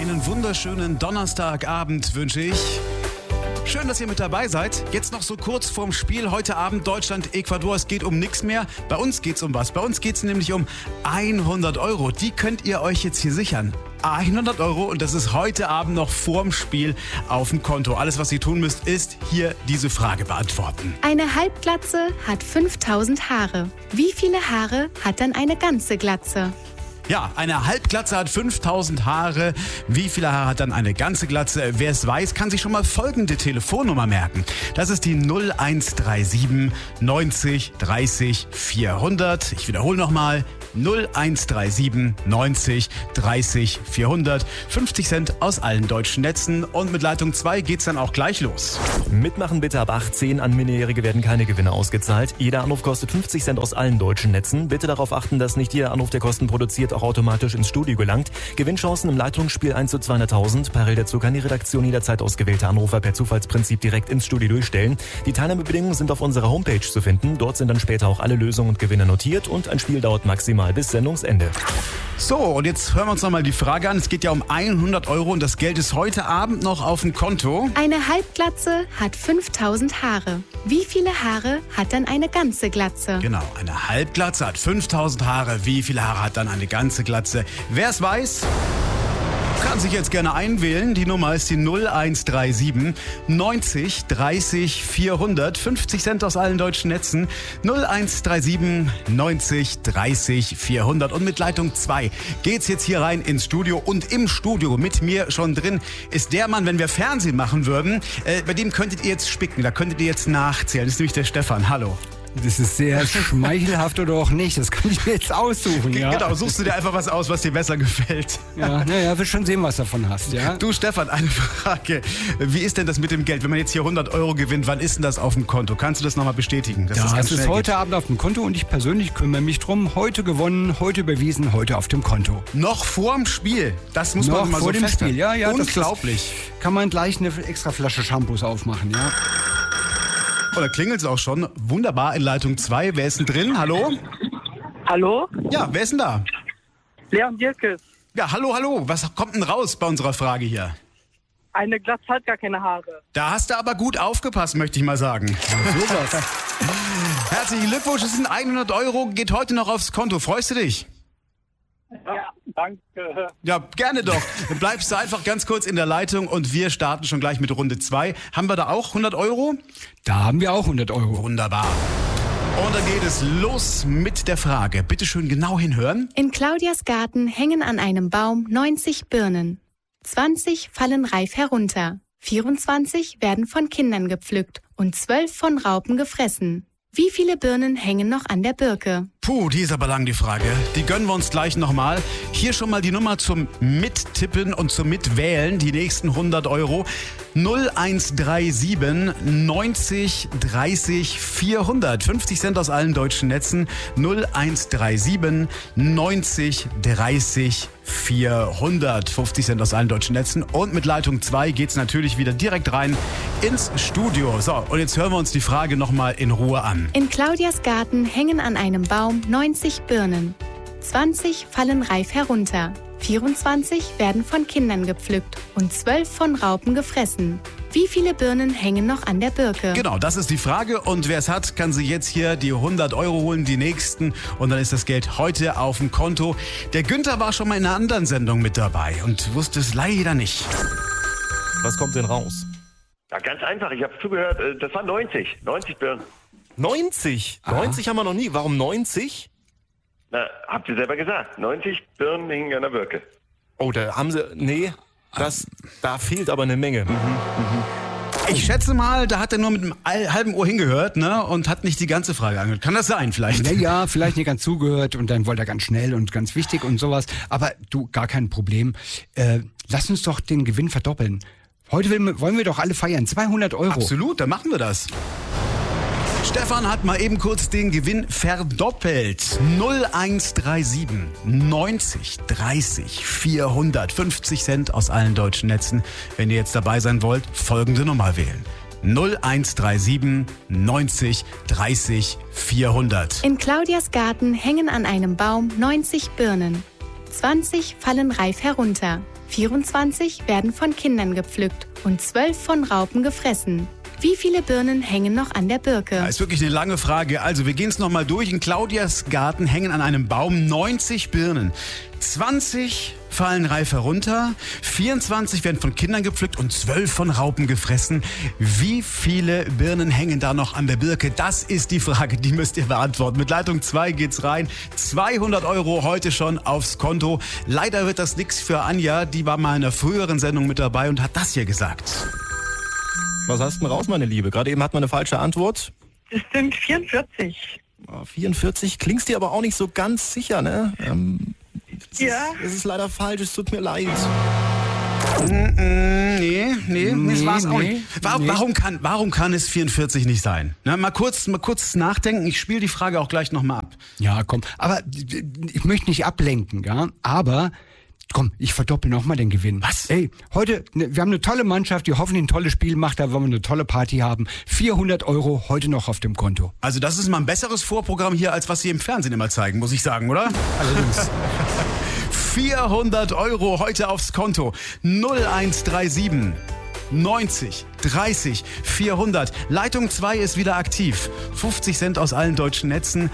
Einen wunderschönen Donnerstagabend wünsche ich. Schön, dass ihr mit dabei seid. Jetzt noch so kurz vorm Spiel. Heute Abend Deutschland, Ecuador. Es geht um nichts mehr. Bei uns geht's um was? Bei uns geht's nämlich um 100 Euro. Die könnt ihr euch jetzt hier sichern. 100 Euro und das ist heute Abend noch vorm Spiel auf dem Konto. Alles, was ihr tun müsst, ist hier diese Frage beantworten. Eine Halbglatze hat 5000 Haare. Wie viele Haare hat dann eine ganze Glatze? Ja, eine Halbglatze hat 5000 Haare. Wie viele Haare hat dann eine ganze Glatze? Wer es weiß, kann sich schon mal folgende Telefonnummer merken. Das ist die 0137 90 30 400. Ich wiederhole nochmal. 0137 90 30 400. 50 Cent aus allen deutschen Netzen. Und mit Leitung 2 geht's dann auch gleich los. Mitmachen bitte ab 18. An Minderjährige werden keine Gewinne ausgezahlt. Jeder Anruf kostet 50 Cent aus allen deutschen Netzen. Bitte darauf achten, dass nicht jeder Anruf, der Kosten produziert, auch automatisch ins Studio gelangt. Gewinnchancen im Leitungsspiel 1 zu 200.000. Parallel dazu kann die Redaktion jederzeit ausgewählte Anrufer per Zufallsprinzip direkt ins Studio durchstellen. Die Teilnahmebedingungen sind auf unserer Homepage zu finden. Dort sind dann später auch alle Lösungen und Gewinne notiert und ein Spiel dauert maximal bis Sendungsende. So, und jetzt hören wir uns nochmal die Frage an. Es geht ja um 100 Euro und das Geld ist heute Abend noch auf dem Konto. Eine Halbglatze hat 5000 Haare. Wie viele Haare hat dann eine ganze Glatze? Genau, eine Halbglatze hat 5000 Haare. Wie viele Haare hat dann eine ganze Glatze? Wer es weiß, kann sich jetzt gerne einwählen. Die Nummer ist die 0137 90 30 400. 50 Cent aus allen deutschen Netzen. 0137 90 30 400. Und mit Leitung 2 geht's jetzt hier rein ins Studio. Und im Studio mit mir schon drin ist der Mann, wenn wir Fernsehen machen würden, bei dem könntet ihr jetzt spicken. Da könntet ihr jetzt nachzählen. Das ist nämlich der Stefan. Hallo. Das ist sehr schmeichelhaft oder auch nicht. Das kann ich mir jetzt aussuchen, ja. Genau, suchst du dir einfach was aus, was dir besser gefällt. Ja, naja, wirst schon sehen, was du davon hast, ja. Du, Stefan, eine Frage. Wie ist denn das mit dem Geld? Wenn man jetzt hier 100 Euro gewinnt, wann ist denn das auf dem Konto? Kannst du das nochmal bestätigen? Das ist heute Abend auf dem Konto und ich persönlich kümmere mich drum. Heute gewonnen, heute überwiesen, heute auf dem Konto. Noch vorm Spiel? Das muss man mal so festhalten. Noch vor dem Spiel, ja. Unglaublich. Kann man gleich eine extra Flasche Shampoos aufmachen, ja. Oh, da klingelt es auch schon. Wunderbar, in Leitung 2. Wer ist denn drin? Hallo? Hallo? Ja, wer ist denn da? Leon Dierkes. Ja, hallo. Was kommt denn raus bei unserer Frage hier? Eine Glatze hat gar keine Haare. Da hast du aber gut aufgepasst, möchte ich mal sagen. Sowas. Herzlichen Glückwunsch, es sind 100 Euro, geht heute noch aufs Konto. Freust du dich? Ja, danke. Ja, gerne doch. Dann bleibst du einfach ganz kurz in der Leitung und wir starten schon gleich mit Runde 2. Haben wir da auch 100 Euro? Da haben wir auch 100 Euro. Wunderbar. Und dann geht es los mit der Frage. Bitte schön genau hinhören. In Claudias Garten hängen an einem Baum 90 Birnen. 20 fallen reif herunter. 24 werden von Kindern gepflückt und 12 von Raupen gefressen. Wie viele Birnen hängen noch an der Birke? Puh, die ist aber lang, die Frage. Die gönnen wir uns gleich nochmal. Hier schon mal die Nummer zum Mittippen und zum Mitwählen. Die nächsten 100 Euro. 0137 90 30 400. 50 Cent aus allen deutschen Netzen. 0137 90 30 400. 50 Cent aus allen deutschen Netzen. Und mit Leitung 2 geht's natürlich wieder direkt rein ins Studio. So, und jetzt hören wir uns die Frage nochmal in Ruhe an. In Claudias Garten hängen an einem Baum 90 Birnen. 20 fallen reif herunter. 24 werden von Kindern gepflückt und 12 von Raupen gefressen. Wie viele Birnen hängen noch an der Birke? Genau, das ist die Frage. Und wer es hat, kann sich jetzt hier die 100 Euro holen, die nächsten. Und dann ist das Geld heute auf dem Konto. Der Günther war schon mal in einer anderen Sendung mit dabei und wusste es leider nicht. Was kommt denn raus? Ja, ganz einfach. Ich habe zugehört. Das waren 90. 90 Birnen. 90? Aha. 90 haben wir noch nie. Warum 90? Na, habt ihr selber gesagt. 90 Birnen hingen an der Birke. Oh, da haben sie... Nee, da fehlt aber eine Menge. Ich schätze mal, da hat er nur mit einem halben Ohr hingehört, ne? Und hat nicht die ganze Frage angehört. Kann das sein vielleicht? Ja, vielleicht nicht ganz zugehört und dann wollte er ganz schnell und ganz wichtig und sowas. Aber du, gar kein Problem. Lass uns doch den Gewinn verdoppeln. Heute wollen wir doch alle feiern. 200 Euro. Absolut, dann machen wir das. Stefan hat mal eben kurz den Gewinn verdoppelt. 0137 90 30 400. 50 Cent aus allen deutschen Netzen. Wenn ihr jetzt dabei sein wollt, folgende Nummer wählen. 0137 90 30 400. In Claudias Garten hängen an einem Baum 90 Birnen. 20 fallen reif herunter. 24 werden von Kindern gepflückt und 12 von Raupen gefressen. Wie viele Birnen hängen noch an der Birke? Das ist wirklich eine lange Frage. Also, wir gehen es nochmal durch. In Claudias Garten hängen an einem Baum 90 Birnen. 20 fallen reif herunter, 24 werden von Kindern gepflückt und 12 von Raupen gefressen. Wie viele Birnen hängen da noch an der Birke? Das ist die Frage, die müsst ihr beantworten. Mit Leitung 2 geht's rein. 200 € heute schon aufs Konto. Leider wird das nix für Anja. Die war mal in einer früheren Sendung mit dabei und hat das hier gesagt. Was hast du denn raus, meine Liebe? Gerade eben hat man eine falsche Antwort. Das sind 44. 44 klingst dir aber auch nicht so ganz sicher, ne? Ja. Es ist leider falsch, es tut mir leid. Nee, das war's auch nicht. Warum kann es 44 nicht sein? Na, mal kurz nachdenken. Ich spiele die Frage auch gleich nochmal ab. Ja, komm. Aber ich möchte nicht ablenken, ja? Aber komm, ich verdoppel nochmal den Gewinn. Was? Ey, heute, wir haben eine tolle Mannschaft, die hoffentlich ein tolles Spiel macht, da wollen wir eine tolle Party haben. 400 € heute noch auf dem Konto. Also das ist mal ein besseres Vorprogramm hier, als was Sie im Fernsehen immer zeigen, muss ich sagen, oder? Allerdings. 400 € heute aufs Konto. 0137 90 30 400. Leitung 2 ist wieder aktiv. 50 Cent aus allen deutschen Netzen.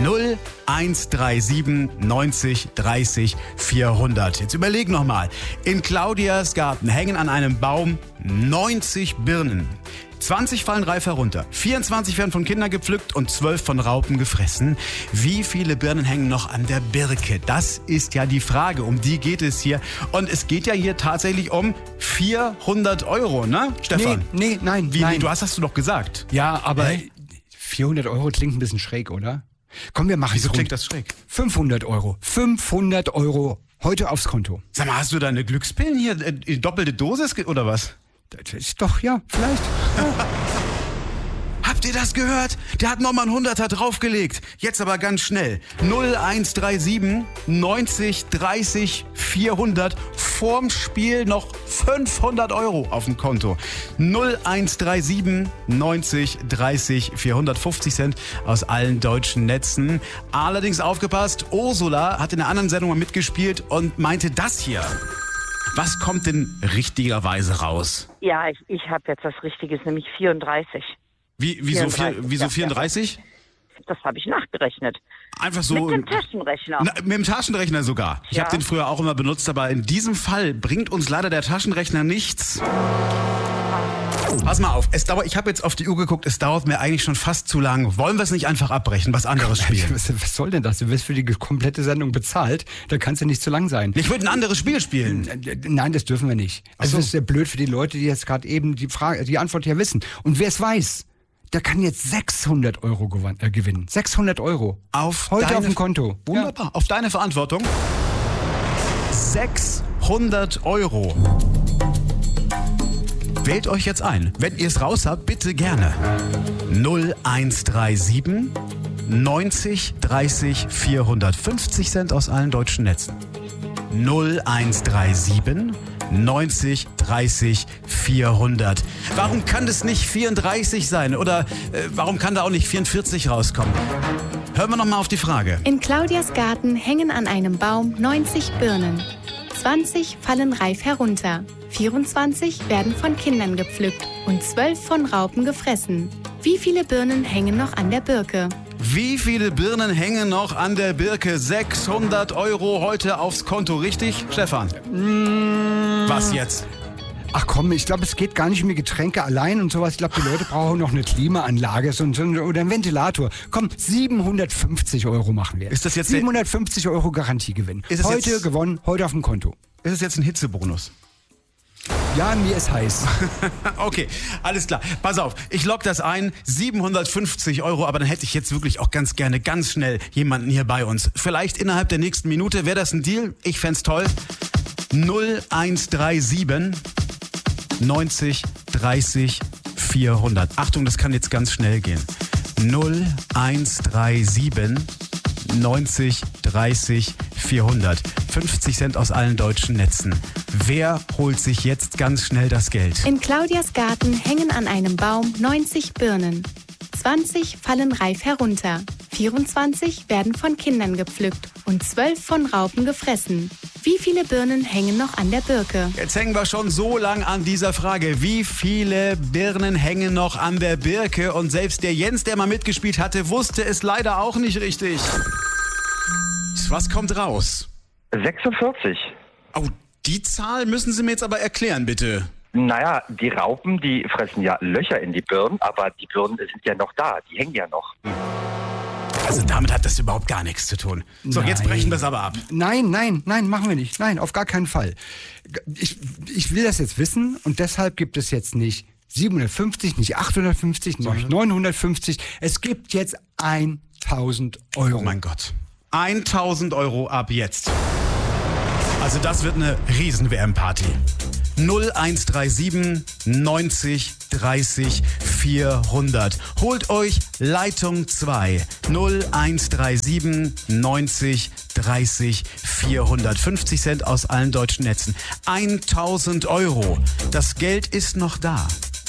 0137 90 30 400. Jetzt überleg nochmal. In Claudias Garten hängen an einem Baum 90 Birnen. 20 fallen reif herunter, 24 werden von Kindern gepflückt und 12 von Raupen gefressen. Wie viele Birnen hängen noch an der Birke? Das ist ja die Frage, um die geht es hier. Und es geht ja hier tatsächlich um 400 €, ne, Stefan? Nein. Wie, du hast du doch gesagt. Ja, aber 400 € klingt ein bisschen schräg, oder? Komm, wir machen Wieso es klingt das schräg? 500 €. 500 € heute aufs Konto. Sag mal, hast du deine Glückspillen hier, doppelte Dosis oder was? Das ist doch, ja, vielleicht. Ja. Habt ihr das gehört? Der hat nochmal einen 100er draufgelegt. Jetzt aber ganz schnell. 0137 90 30 400. Vorm Spiel noch 500 € auf dem Konto. 0137 90 30 450 Cent aus allen deutschen Netzen. Allerdings aufgepasst, Ursula hat in einer anderen Sendung mal mitgespielt und meinte das hier. Was kommt denn richtigerweise raus? Ja, ich habe jetzt was Richtiges, nämlich 34. Wieso 34? Das habe ich nachgerechnet. Einfach so. Mit dem Taschenrechner. Mit dem Taschenrechner sogar. Ich Ja. habe den früher auch immer benutzt, aber in diesem Fall bringt uns leider der Taschenrechner nichts. Pass mal auf, ich habe jetzt auf die Uhr geguckt, es dauert mir eigentlich schon fast zu lang. Wollen wir es nicht einfach abbrechen, was anderes spielen? Was soll denn das? Du wirst für die komplette Sendung bezahlt, da kannst du nicht zu lang sein. Ich würde ein anderes Spiel spielen. Nein, das dürfen wir nicht. Also das ist sehr blöd für die Leute, die jetzt gerade eben die Antwort ja wissen. Und wer es weiß, der kann jetzt 600 € gewinnen. 600 €. Heute auf dem Konto. Wunderbar. Ja. Auf deine Verantwortung. 600 €. Wählt euch jetzt ein. Wenn ihr es raus habt, bitte gerne. 0137 90 30 400. 50 Cent aus allen deutschen Netzen. 0137 90 30 400. Warum kann das nicht 34 sein? Oder warum kann da auch nicht 44 rauskommen? Hören wir noch mal auf die Frage. In Claudias Garten hängen an einem Baum 90 Birnen. 20 fallen reif herunter. 24 werden von Kindern gepflückt und 12 von Raupen gefressen. Wie viele Birnen hängen noch an der Birke? Wie viele Birnen hängen noch an der Birke? 600 € heute aufs Konto, richtig, Stefan? Was jetzt? Ach komm, ich glaube, es geht gar nicht um die Getränke allein und sowas. Ich glaube, die Leute brauchen noch eine Klimaanlage oder einen Ventilator. Komm, 750 € machen wir. Ist das jetzt 750 € Garantiegewinn. Heute gewonnen, heute auf dem Konto. Ist es jetzt ein Hitzebonus? Ja, mir ist heiß. Okay, alles klar. Pass auf, ich log das ein. 750 €, aber dann hätte ich jetzt wirklich auch ganz gerne ganz schnell jemanden hier bei uns. Vielleicht innerhalb der nächsten Minute. Wäre das ein Deal? Ich fänd's toll. 0137 90 30 400. Achtung, das kann jetzt ganz schnell gehen. 0137 90 30 400. 50 Cent aus allen deutschen Netzen. Wer holt sich jetzt ganz schnell das Geld? In Claudias Garten hängen an einem Baum 90 Birnen. 20 fallen reif herunter. 24 werden von Kindern gepflückt und 12 von Raupen gefressen. Wie viele Birnen hängen noch an der Birke? Jetzt hängen wir schon so lang an dieser Frage. Wie viele Birnen hängen noch an der Birke? Und selbst der Jens, der mal mitgespielt hatte, wusste es leider auch nicht richtig. Was kommt raus? 46. Oh, die Zahl müssen Sie mir jetzt aber erklären, bitte. Naja, die Raupen, die fressen ja Löcher in die Birnen, aber die Birnen sind ja noch da, die hängen ja noch. Also damit hat das überhaupt gar nichts zu tun. So, jetzt brechen wir es aber ab. Nein, machen wir nicht. Nein, auf gar keinen Fall. Ich will das jetzt wissen und deshalb gibt es jetzt nicht 750, nicht 850, nicht 950. Es gibt jetzt 1.000 Euro. Oh mein Gott. 1.000 Euro ab jetzt. Also das wird eine Riesen-WM-Party. 0137 90 30 400. Holt euch Leitung 2. 0137 90 30 400. 50 Cent aus allen deutschen Netzen. 1.000 Euro. Das Geld ist noch da.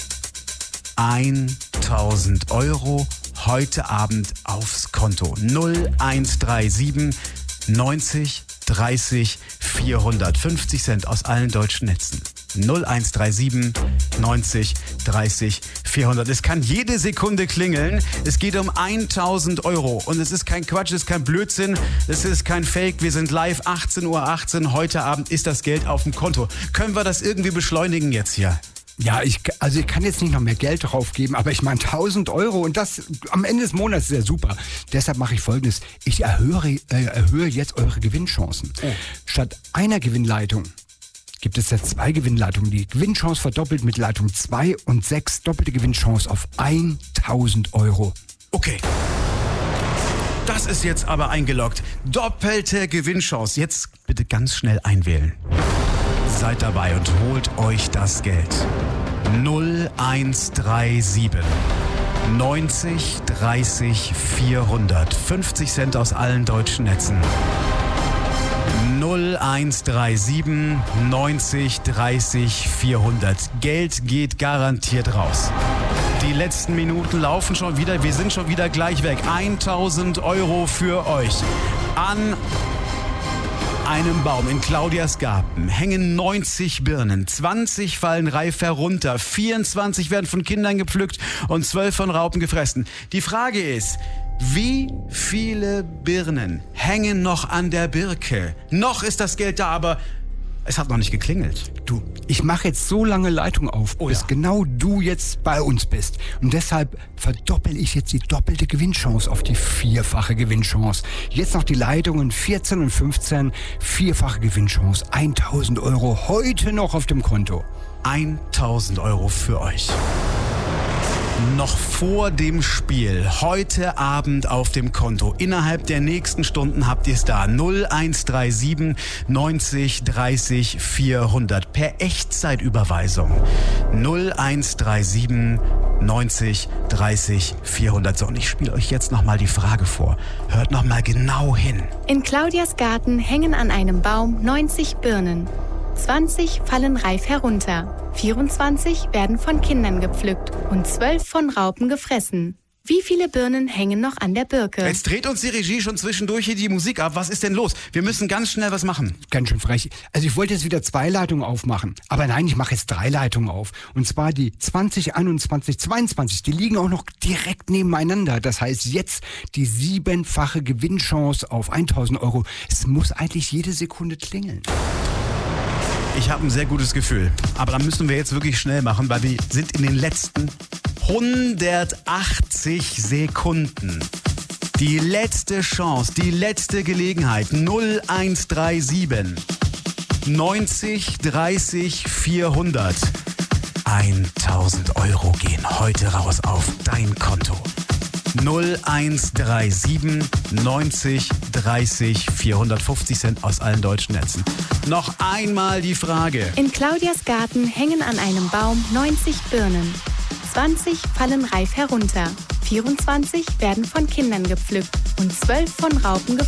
1.000 Euro heute Abend aufs Konto. 0137 90 30 400. 50 Cent aus allen deutschen Netzen. 0137 90 30 400. Es kann jede Sekunde klingeln. Es geht um 1.000 Euro. Und es ist kein Quatsch, es ist kein Blödsinn, es ist kein Fake. Wir sind live, 18:18 Uhr. Heute Abend ist das Geld auf dem Konto. Können wir das irgendwie beschleunigen jetzt hier? Ja, ich kann jetzt nicht noch mehr Geld drauf geben, aber ich meine 1.000 Euro und das am Ende des Monats ist ja super. Deshalb mache ich Folgendes. Ich erhöhe jetzt eure Gewinnchancen. Oh. Statt einer Gewinnleitung gibt es jetzt 2 Gewinnleitungen. Die Gewinnchance verdoppelt mit Leitung 2 und 6. Doppelte Gewinnchance auf 1.000 Euro. Okay. Das ist jetzt aber eingeloggt. Doppelte Gewinnchance. Jetzt bitte ganz schnell einwählen. Seid dabei und holt euch das Geld. 0137 90 30 400. 50 Cent aus allen deutschen Netzen. 0137 90 30 400. Geld geht garantiert raus. Die letzten Minuten laufen schon wieder. Wir sind schon wieder gleich weg. 1.000 Euro für euch. An einem Baum in Claudias Garten hängen 90 Birnen, 20 fallen reif herunter, 24 werden von Kindern gepflückt und 12 von Raupen gefressen. Die Frage ist, wie viele Birnen hängen noch an der Birke? Noch ist das Geld da, aber es hat noch nicht geklingelt. Du, ich mache jetzt so lange Leitung auf, bis genau du jetzt bei uns bist. Und deshalb verdoppel ich jetzt die doppelte Gewinnchance auf die 4-fache Gewinnchance. Jetzt noch die Leitungen 14 und 15, 4-fache Gewinnchance, 1.000 Euro heute noch auf dem Konto. 1.000 Euro für euch. Noch vor dem Spiel, heute Abend auf dem Konto. Innerhalb der nächsten Stunden habt ihr es da. 0137 90 30 400 per Echtzeitüberweisung. 0137 90 30 400. So, und ich spiele euch jetzt nochmal die Frage vor. Hört nochmal genau hin. In Claudias Garten hängen an einem Baum 90 Birnen. 20 fallen reif herunter. 24 werden von Kindern gepflückt und 12 von Raupen gefressen. Wie viele Birnen hängen noch an der Birke? Jetzt dreht uns die Regie schon zwischendurch hier die Musik ab. Was ist denn los? Wir müssen ganz schnell was machen. Ganz schön frech. Also ich wollte jetzt wieder 2 Leitungen aufmachen. Aber nein, ich mache jetzt 3 Leitungen auf. Und zwar die 20, 21, 22. Die liegen auch noch direkt nebeneinander. Das heißt jetzt die 7-fache Gewinnchance auf 1.000 Euro. Es muss eigentlich jede Sekunde klingeln. Ich habe ein sehr gutes Gefühl. Aber dann müssen wir jetzt wirklich schnell machen, weil wir sind in den letzten 180 Sekunden. Die letzte Chance, die letzte Gelegenheit. 0137 90 30 400. 1.000 Euro gehen heute raus auf dein Konto. 0137 90 30 450 Cent aus allen deutschen Netzen. Noch einmal die Frage. In Claudias Garten hängen an einem Baum 90 Birnen. 20 fallen reif herunter. 24 werden von Kindern gepflückt und 12 von Raupen gefressen.